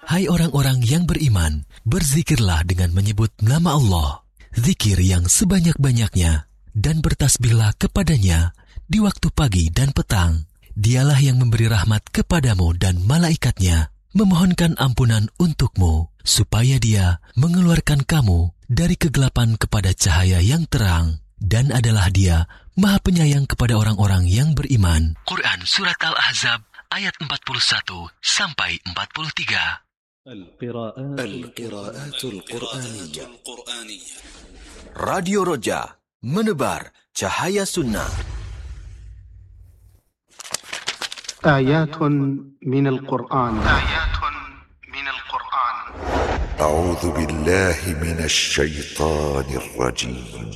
Hai orang-orang yang beriman, berzikirlah dengan menyebut nama Allah, zikir yang sebanyak-banyaknya, dan bertasbihlah kepadanya di waktu pagi dan petang. Dialah yang memberi rahmat kepadamu dan malaikatnya, memohonkan ampunan untukmu, supaya Dia mengeluarkan kamu dari kegelapan kepada cahaya yang terang, dan adalah Dia Maha Penyayang kepada orang-orang yang beriman. Quran Surat Al-Ahzab ayat 41 sampai 43. القراءات القرآنية. Radio Roja, menebar cahaya sunnah. آيات من القرآن. أعوذ بالله من الشيطان الرجيم.